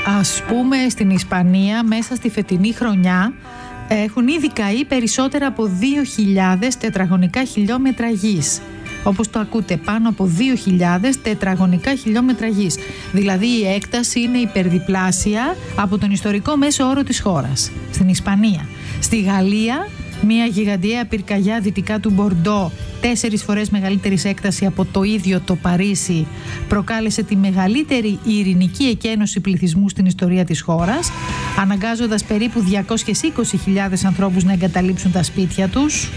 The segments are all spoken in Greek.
Ας πούμε στην Ισπανία μέσα στη φετινή χρονιά έχουν ήδη καεί περισσότερα από 2.000 τετραγωνικά χιλιόμετρα γης. Όπως το ακούτε, πάνω από 2.000 τετραγωνικά χιλιόμετρα γης. Δηλαδή η έκταση είναι υπερδιπλάσια από τον ιστορικό μέσο όρο της χώρας. Στην Ισπανία. Στη Γαλλία, μια γιγαντιαία πυρκαγιά δυτικά του Μπορντό, 4 φορές μεγαλύτερης έκταση από το ίδιο το Παρίσι, προκάλεσε τη μεγαλύτερη ειρηνική εκένωση πληθυσμού στην ιστορία της χώρας, αναγκάζοντας περίπου 220.000 ανθρώπους να εγκαταλείψουν τα σπίτια τους.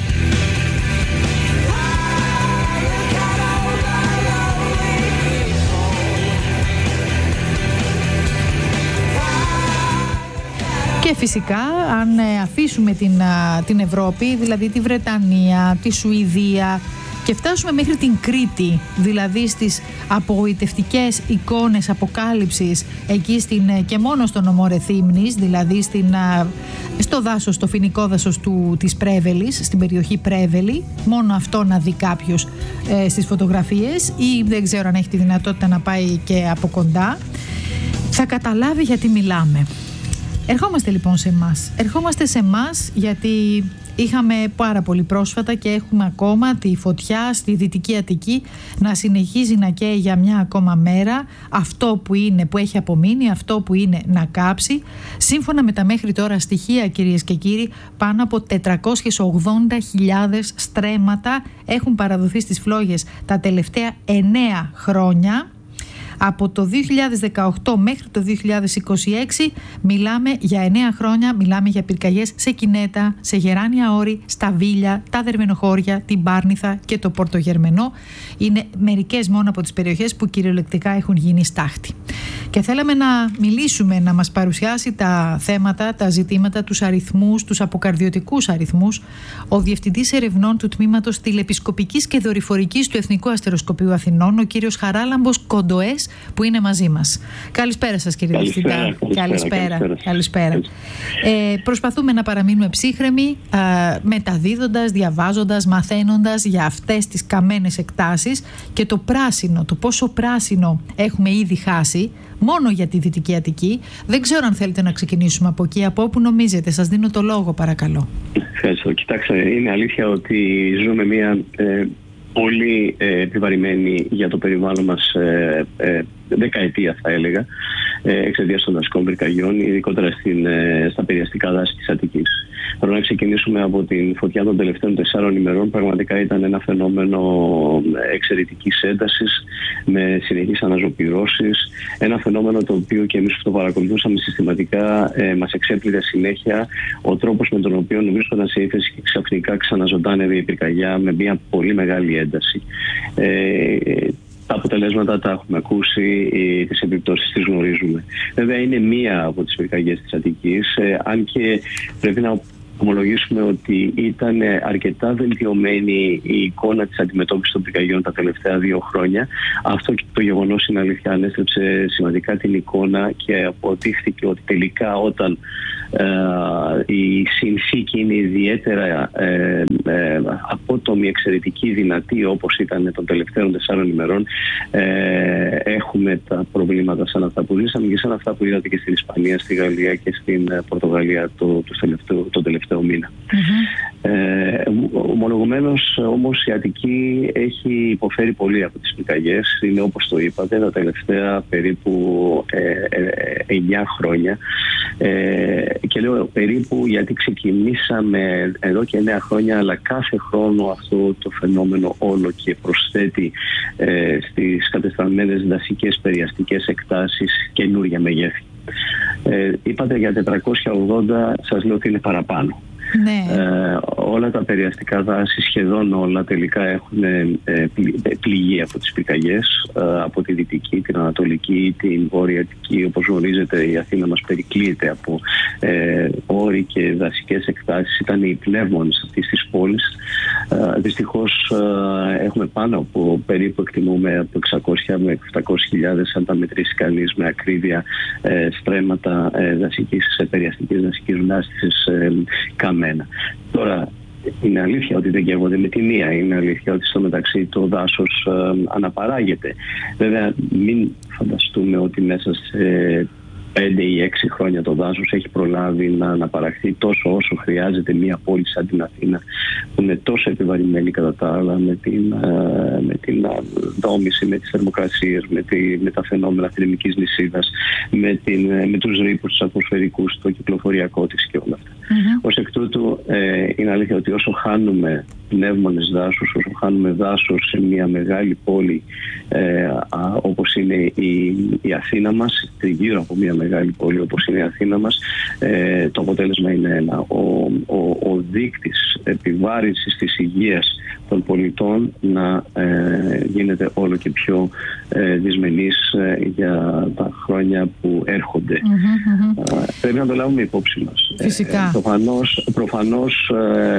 Και φυσικά αν αφήσουμε την Ευρώπη, δηλαδή τη Βρετανία, τη Σουηδία και φτάσουμε μέχρι την Κρήτη, δηλαδή στις απογοητευτικές εικόνες αποκάλυψης εκεί και μόνο στο νομό Ρεθύμνης, δηλαδή στο δάσος, στο φοινικό δάσος της Πρέβελης, στην περιοχή Πρέβελη, μόνο αυτό να δει κάποιος στις φωτογραφίες ή δεν ξέρω αν έχει τη δυνατότητα να πάει και από κοντά, θα καταλάβει γιατί μιλάμε. Ερχόμαστε λοιπόν σε εμάς. Ερχόμαστε σε εμάς γιατί είχαμε πάρα πολύ πρόσφατα και έχουμε ακόμα τη φωτιά στη Δυτική Αττική να συνεχίζει να καίει για μια ακόμα μέρα. Αυτό που έχει απομείνει, αυτό που είναι να κάψει. Σύμφωνα με τα μέχρι τώρα στοιχεία, κυρίες και κύριοι, πάνω από 480.000 στρέμματα έχουν παραδοθεί στις φλόγες τα τελευταία 9 χρόνια. Από το 2018 μέχρι το 2026 μιλάμε για 9 χρόνια, μιλάμε για πυρκαγιές σε Κινέτα, σε Γεράνια Όρη, στα Βίλια, τα Δερμενοχώρια, την Πάρνηθα και το Πορτογερμενό. Είναι μερικές μόνο από τις περιοχές που κυριολεκτικά έχουν γίνει στάχτη. Και θέλαμε να μιλήσουμε, να μας παρουσιάσει τα θέματα, τα ζητήματα, τους αριθμούς, τους αποκαρδιωτικούς αριθμούς, ο Διευθυντής Ερευνών του Τμήματος Τηλεπισκοπικής και Δορυφορικής του Εθνικού Αστεροσκοπείου Αθηνών, ο κύριος Χαράλαμπος Κοντοές, που είναι μαζί μας. Καλησπέρα σας, κύριε Διευθυντά. Καλησπέρα. Προσπαθούμε να παραμείνουμε ψύχρεμοι, μεταδίδοντας, διαβάζοντας, μαθαίνοντας για αυτές τις καμένες εκτάσεις και το πράσινο, το πόσο πράσινο έχουμε ήδη χάσει μόνο για τη Δυτική Αττική. Δεν ξέρω αν θέλετε να ξεκινήσουμε από εκεί, από όπου νομίζετε. Σας δίνω το λόγο, παρακαλώ. Ευχαριστώ. Κοιτάξτε, είναι αλήθεια ότι ζούμε μια πολύ επιβαρημένη για το περιβάλλον μας δεκαετία, θα έλεγα, εξαιτίας των δασικών πυρκαγιών, ειδικότερα στα περιαστικά δάση της Αττικής. Θέλω να ξεκινήσουμε από την φωτιά των τελευταίων 4 ημερών. Πραγματικά ήταν ένα φαινόμενο εξαιρετικής έντασης, με συνεχείς αναζωπυρώσεις. Ένα φαινόμενο το οποίο και εμείς που το παρακολουθούσαμε συστηματικά μας εξέπλητε συνέχεια ο τρόπος με τον οποίο βρίσκονταν σε ύφεση και ξαφνικά ξαναζωντάνευε η πυρκαγιά με μια πολύ μεγάλη ένταση. Τα αποτελέσματα τα έχουμε ακούσει, τις επιπτώσεις τις γνωρίζουμε. Βέβαια είναι μία από τις πυρκαγιές της Αττικής, αν και πρέπει να ομολογήσουμε ότι ήταν αρκετά βελτιωμένη η εικόνα της αντιμετώπισης των πυρκαγιών τα τελευταία 2 χρόνια. Αυτό και το γεγονός, είναι αλήθεια, ανέστρεψε σημαντικά την εικόνα και αποδείχθηκε ότι τελικά όταν η συνθήκη είναι ιδιαίτερα απότομη, εξαιρετική, δυνατή, όπως ήταν των τελευταίων 4 ημερών, έχουμε τα προβλήματα σαν αυτά που ζήσαμε και σαν αυτά που είδατε και στην Ισπανία, στη Γαλλία και στην Πορτογαλία τον τελευταίο μήνα. Ομολογουμένως όμως η Αττική έχει υποφέρει πολύ από τις πυρκαγιές. Είναι, όπως το είπατε, τα τελευταία περίπου 9 χρόνια. Και λέω περίπου γιατί ξεκινήσαμε εδώ και 9 χρόνια, αλλά κάθε χρόνο αυτό το φαινόμενο όλο και προσθέτει στις κατεστραμμένες δασικές περιαστικές εκτάσεις καινούργια μεγέθη. Είπατε για 480, σας λέω ότι είναι παραπάνω. Ναι. Όλα τα περιαστικά δάση, σχεδόν όλα, τελικά έχουν πληγεί από τις πυρκαγιές, από τη Δυτική, την Ανατολική, την Βόρεια Αττική. Όπως γνωρίζετε, η Αθήνα μας περικλείεται από όροι και δασικές εκτάσεις. Ήταν οι πνεύμονες αυτής της πόλης. Δυστυχώς έχουμε πάνω από, περίπου εκτιμούμε, από 600 με 700.000, αν τα μετρήσει κανείς με ακρίβεια, στρέμματα περιαστικής δασικής βλάστησης καμένα. Τώρα, είναι αλήθεια ότι δεν καίγονται με τη μία. Είναι αλήθεια ότι στο μεταξύ το δάσος αναπαράγεται. Βέβαια, μην φανταστούμε ότι μέσα σε 5 ή 6 χρόνια το δάσος έχει προλάβει να αναπαραχθεί τόσο όσο χρειάζεται μια πόλη σαν την Αθήνα, που είναι τόσο επιβαρημένη κατά τα άλλα με την δόμηση, με τις θερμοκρασίες, με τα φαινόμενα θερμικής νησίδας, με τους ρήπους τους ατμοσφαιρικούς, το κυκλοφοριακό της και όλα αυτά. Ως εκ τούτου είναι αλήθεια ότι όσο χάνουμε πνεύμονες δάσους, όσο χάνουμε δάσος σε μια μεγάλη πόλη όπως είναι η Αθήνα μας, γύρω από μια μεγάλη πόλη όπως είναι η Αθήνα μας, το αποτέλεσμα είναι ένα. Ο δείκτης επιβάρυνσης της υγείας των πολιτών να γίνεται όλο και πιο δυσμενής για τα χρόνια που έρχονται. Πρέπει να το λάβουμε υπόψη μας. Φυσικά. Προφανώς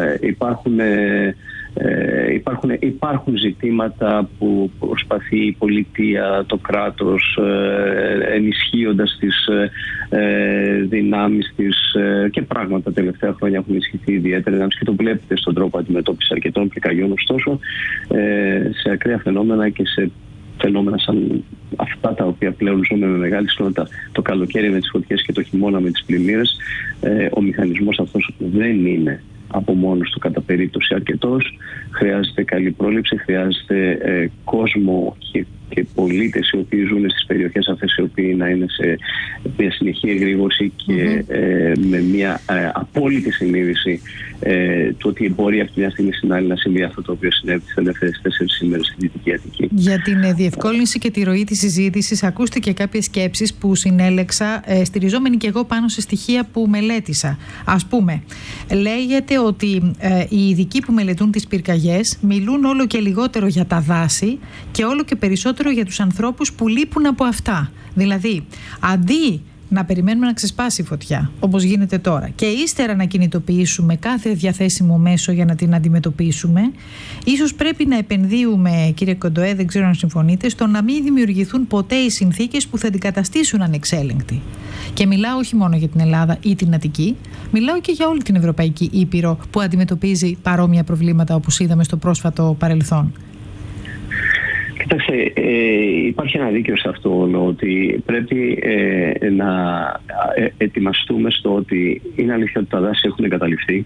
υπάρχουν ζητήματα που προσπαθεί η πολιτεία, το κράτος, ενισχύοντας τις δυνάμεις της, και πράγματα τα τελευταία χρόνια έχουν ενισχυθεί ιδιαίτερα, και το βλέπετε στον τρόπο αντιμετώπισης αρκετών πυρκαγιών. Ωστόσο, σε ακραία φαινόμενα και σε φαινόμενα σαν αυτά τα οποία πλέον ζούμε με μεγάλη συχνότητα, το καλοκαίρι με τις φωτιές και το χειμώνα με τις πλημμύρες, ο μηχανισμός αυτός δεν είναι από μόνος του κατά περίπτωση αρκετός. Χρειάζεται καλή πρόληψη, χρειάζεται κόσμο και πολίτες οι οποίοι ζουν στις περιοχές αυτές, οι οποίοι να είναι σε μια συνεχή εγρήγορση και με μια απόλυτη συνείδηση του ότι μπορεί από τη μια στιγμή στην άλλη να συμβεί αυτό το οποίο συνέβη τις τελευταίες 4 ημέρες στη Δυτική Αττική. Για την διευκόλυνση και τη ροή της συζήτησης, ακούστηκε κάποιες σκέψεις που συνέλεξα, στηριζόμενοι και εγώ πάνω σε στοιχεία που μελέτησα. Ας πούμε, λέγεται ότι οι ειδικοί που μελετούν τις πυρκαγιές μιλούν όλο και λιγότερο για τα δάση και όλο και περισσότερο για τους ανθρώπους που λείπουν από αυτά. Δηλαδή, αντί να περιμένουμε να ξεσπάσει η φωτιά, όπως γίνεται τώρα, και ύστερα να κινητοποιήσουμε κάθε διαθέσιμο μέσο για να την αντιμετωπίσουμε, ίσως πρέπει να επενδύουμε, κύριε Κοντοέ, δεν ξέρω αν συμφωνείτε, στο να μην δημιουργηθούν ποτέ οι συνθήκες που θα την καταστήσουν ανεξέλεγκτη. Και μιλάω όχι μόνο για την Ελλάδα ή την Αττική, μιλάω και για όλη την Ευρωπαϊκή Ήπειρο που αντιμετωπίζει παρόμοια προβλήματα όπως είδαμε στο πρόσφατο παρελθόν. Κοιτάξτε, υπάρχει ένα δίκαιο σε αυτό όλο, ότι πρέπει να ετοιμαστούμε στο ότι είναι αλήθεια ότι τα δάση έχουν εγκαταλειφθεί.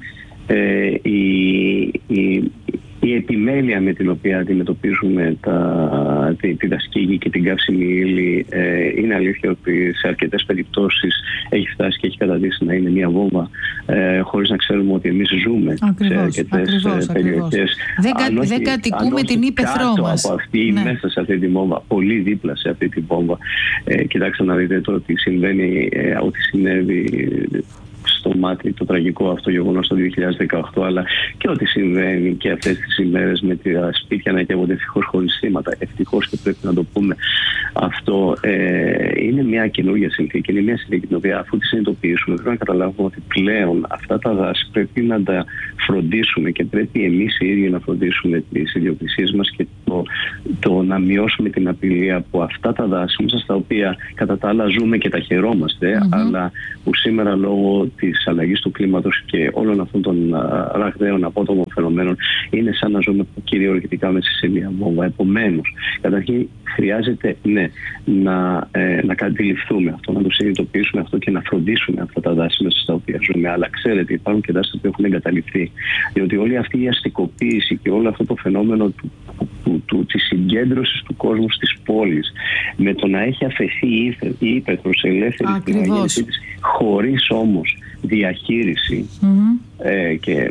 Η επιμέλεια με την οποία αντιμετωπίζουμε τη δασική γη και την καύσιμη ύλη, είναι αλήθεια ότι σε αρκετές περιπτώσεις έχει φτάσει και έχει καταδείξει να είναι μια βόμβα, χωρίς να ξέρουμε ότι εμείς ζούμε σε αρκετές περιοχές. Δεν κατοικούμε την ύπαιθρό μας. Από αυτή, μέσα σε αυτή τη βόμβα, πολύ δίπλα σε αυτή τη βόμβα. Κοιτάξτε να δείτε το ότι συμβαίνει, ότι συνέβη στο μάτι το τραγικό αυτό γεγονός το 2018, αλλά και ό,τι συμβαίνει και αυτές τις ημέρες με τα σπίτια να καίγονται ευτυχώς χωρίς θύματα. Ευτυχώς, και πρέπει να το πούμε αυτό. Είναι μια καινούργια συνθήκη. Είναι μια συνθήκη την οποία, αφού τη συνειδητοποιήσουμε, πρέπει να καταλάβουμε ότι πλέον αυτά τα δάση πρέπει να τα φροντίσουμε και πρέπει εμείς οι ίδιοι να φροντίσουμε τις ιδιοκτησίες μας και το να μειώσουμε την απειλή από αυτά τα δάση μέσα στα οποία κατά τα άλλα ζούμε και τα χαιρόμαστε, αλλά που σήμερα λόγω της αλλαγής του κλίματος και όλων αυτών των ραγδαίων απότομων φαινομένων είναι σαν να ζούμε κυριολεκτικά μέσα σε μια βόμβα. Επομένως, καταρχήν χρειάζεται να αντιληφθούμε αυτό, να το συνειδητοποιήσουμε αυτό και να φροντίσουμε αυτά τα δάση μέσα στα οποία ζούμε. Αλλά ξέρετε, υπάρχουν και δάση που έχουν εγκαταλειφθεί. Διότι όλη αυτή η αστικοποίηση και όλο αυτό το φαινόμενο της συγκέντρωσης του κόσμου στις πόλεις, με το να έχει αφαιθεί η ύπαιθρος ελεύθερη στην αγέννησή της, χωρίς όμως διαχείριση, και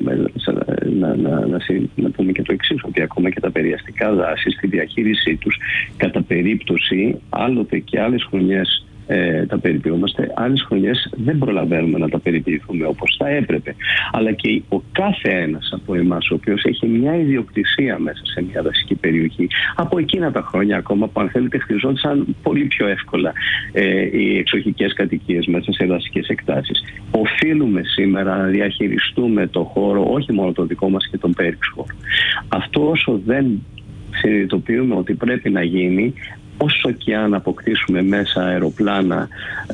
να πούμε και το εξής, ότι ακόμα και τα περιαστικά δάση στη διαχείρισή τους κατά περίπτωση άλλοτε και άλλες χρονιές τα περιποιούμαστε, άλλες χρονιές δεν προλαβαίνουμε να τα περιποιηθούμε όπως θα έπρεπε. Αλλά και ο κάθε ένας από εμάς, ο οποίος έχει μια ιδιοκτησία μέσα σε μια δασική περιοχή, από εκείνα τα χρόνια ακόμα που αν θέλετε χτιζόντουσαν πολύ πιο εύκολα οι εξοχικές κατοικίες μέσα σε δασικές εκτάσεις. Οφείλουμε σήμερα να διαχειριστούμε το χώρο, όχι μόνο το δικό μας και τον πέριξ χώρο. Αυτό όσο δεν συνειδητοποιούμε ότι πρέπει να γίνει, όσο και αν αποκτήσουμε μέσα αεροπλάνα,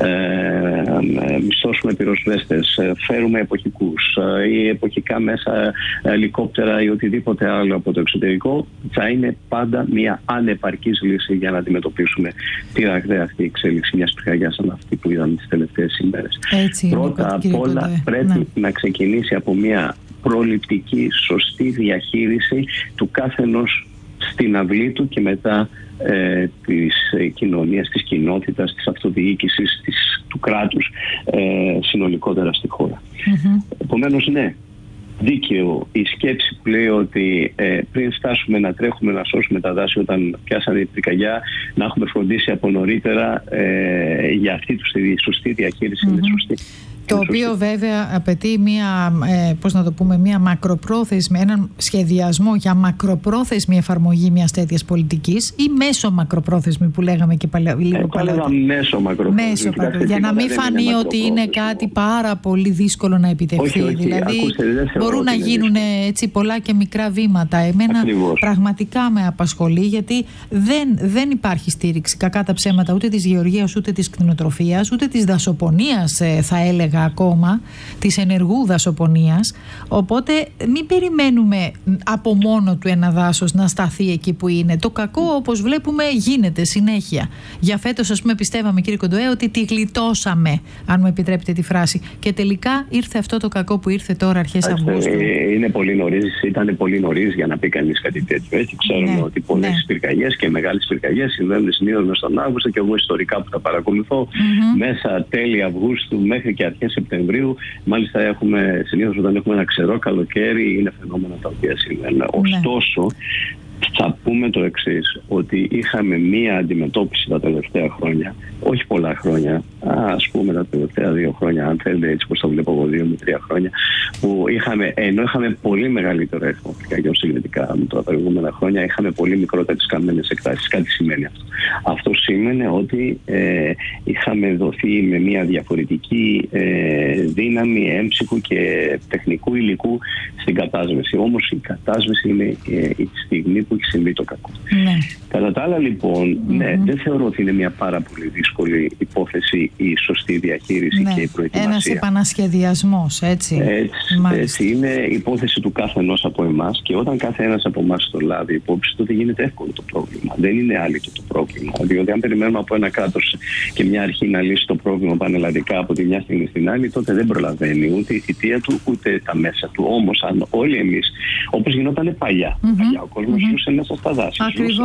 μισθώσουμε πυροσβέστες, φέρουμε εποχικούς ή εποχικά μέσα ελικόπτερα ή οτιδήποτε άλλο από το εξωτερικό, θα είναι πάντα μια ανεπαρκής λύση για να αντιμετωπίσουμε τη ραγδαία αυτή εξέλιξη μιας πυρκαγιάς σαν αυτή που είδαμε τις τελευταίες ημέρες. Πρώτα απ' όλα πρέπει να ξεκινήσει από μια προληπτική, σωστή διαχείριση του καθενός στην αυλή του και μετά της κοινωνίας, της κοινότητας, της αυτοδιοίκησης, του κράτους συνολικότερα στη χώρα. Επομένως, ναι, δίκαιο η σκέψη που λέει ότι πριν φτάσουμε να τρέχουμε να σώσουμε τα δάση όταν πιάσανε η πυρκαγιά, να έχουμε φροντίσει από νωρίτερα για αυτή τη σωστή διαχείριση. Το οποίο βέβαια απαιτεί μια μακροπρόθεσμη, έναν σχεδιασμό για μακροπρόθεσμη εφαρμογή μιας τέτοιας πολιτικής ή μέσο μακροπρόθεσμη που λέγαμε και λίγο παλαιότερα. Μέσο μακροπρόθεσμη. Για να μην φανεί ότι είναι κάτι πάρα πολύ δύσκολο να επιτευχθεί. Όχι, δηλαδή ακούστε, μπορούν να γίνουν έτσι πολλά και μικρά βήματα. Εμένα πραγματικά με απασχολεί, γιατί δεν υπάρχει στήριξη, κακά τα ψέματα, ούτε της γεωργίας, ούτε της κτηνοτροφίας, ούτε της δασοπονίας, θα έλεγα ακόμα, της ενεργού δασοπονίας. Οπότε μην περιμένουμε από μόνο του ένα δάσος να σταθεί εκεί που είναι. Το κακό, όπως βλέπουμε, γίνεται συνέχεια. Για φέτος, ας πούμε, πιστεύαμε, κύριε Κοντοέ, ότι τη γλιτώσαμε, αν μου επιτρέπετε τη φράση. Και τελικά ήρθε αυτό το κακό που ήρθε τώρα αρχές Αυγούστου. Είναι πολύ νωρίς, ήταν πολύ νωρίς για να πει κανείς κάτι τέτοιο. Έτσι, ξέρουμε ότι πολλές πυρκαγιές και μεγάλες πυρκαγιές συμβαίνουν συνήθως μες στον Αύγουστο, και εγώ ιστορικά που τα παρακολουθώ, μέσα τέλη Αυγούστου μέχρι και αρχές Σεπτεμβρίου. Μάλιστα, συνήθως όταν έχουμε ένα ξερό καλοκαίρι, είναι φαινόμενα τα οποία συμβαίνουν. Ωστόσο, θα πούμε το εξής, ότι είχαμε μία αντιμετώπιση τα τελευταία χρόνια, όχι πολλά χρόνια, ας πούμε τα τελευταία 2 χρόνια, αν θέλετε, έτσι πως το βλέπω εγώ, 2 με 3 χρόνια, που ενώ είχαμε πολύ μεγαλύτερο αριθμό πυρκαγιών συγκριτικά με τα προηγούμενα χρόνια, είχαμε πολύ μικρότερες καμένες εκτάσεις. Κάτι σημαίνει αυτό? Αυτό σήμαινε ότι είχαμε δοθεί με μία διαφορετική δύναμη έμψυχου και τεχνικού υλικού στην κατάσβεση. Όμως η κατάσβεση είναι η στιγμή που έχει συμβεί το κακό. Κατά τα άλλα, λοιπόν, δεν θεωρώ ότι είναι μια πάρα πολύ δύσκολη υπόθεση η σωστή διαχείριση και η προετοιμασία. Ένας επανασχεδιασμός, έτσι. Έτσι είναι υπόθεση του κάθε ενός από εμάς, και όταν κάθε ένας από εμάς το λάβει υπόψη, τότε γίνεται εύκολο το πρόβλημα. Δεν είναι άλυτο το πρόβλημα. Διότι αν περιμένουμε από ένα κράτος και μια αρχή να λύσει το πρόβλημα πανελλαδικά από τη μια στιγμή στην άλλη, τότε δεν προλαβαίνει ούτε η θητεία του ούτε τα μέσα του. Όμως, αν όλοι εμείς, όπως γινόταν παλιά, ο κόσμος ζούσε μέσα στα δάση.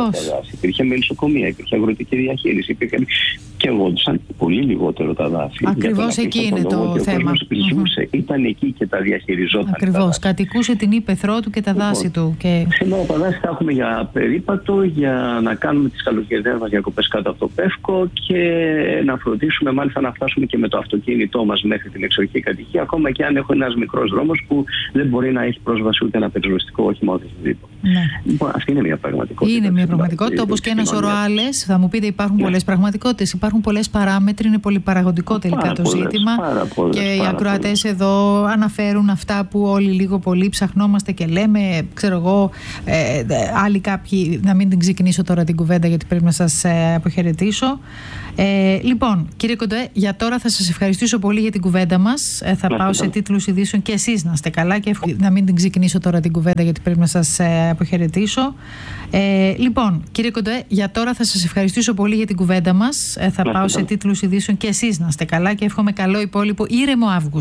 Υπήρχε μελισσοκομεία, υπήρχε αγροτική διαχείριση, και αγόντουσαν πολύ λιγότερο τα δάση. Ακριβώς εκεί είναι το θέμα. Ζούσε, ήταν εκεί και τα διαχειριζόταν. Ακριβώς. Κατοικούσε την ύπαιθρό του και τα δάση του. Σήμερα τα δάση τα έχουμε για περίπατο, για να κάνουμε τις καλοκαιρινές μας διακοπές κάτω από το Πεύκο και να φροντίσουμε, μάλιστα, να φτάσουμε και με το αυτοκίνητό μας μέχρι την εξοχική κατοικία, ακόμα και αν έχω ένας μικρός δρόμος που δεν μπορεί να έχει πρόσβαση ούτε ένα πυροσβεστικό όχημα οτιδήποτε. Λοιπόν, αυτή είναι μια πραγματικότητα. Είναι μια πραγματικότητα, όπως και ένα σωρό άλλες. Θα μου πείτε, υπάρχουν πολλές πραγματικότητες, υπάρχουν πολλές παράμετροι, είναι πολυπαραγωγικό τελικά το ζήτημα. Και οι ακροατές εδώ αναφέρουν αυτά που όλοι λίγο πολύ ψαχνόμαστε και λέμε. Ξέρω εγώ, άλλοι κάποιοι, να μην την ξεκινήσω τώρα την κουβέντα, γιατί πρέπει να σας αποχαιρετήσω. Λοιπόν, κύριε Κοντοέ, για τώρα θα σας ευχαριστήσω πολύ για την κουβέντα μας. Θα πάω σε τίτλους ειδήσεων, και εσείς να είστε καλά, και να μην την ξεκινήσω τώρα την κουβέντα, γιατί πρέπει να σας αποχαιρετήσω. Λοιπόν, κύριε Κοντοέ, για τώρα θα σας ευχαριστήσω πολύ για την κουβέντα μας. Θα πάω σε τίτλους ειδήσεων, και εσείς να είστε καλά, και εύχομαι καλό υπόλοιπο ήρεμο Αύγουστο.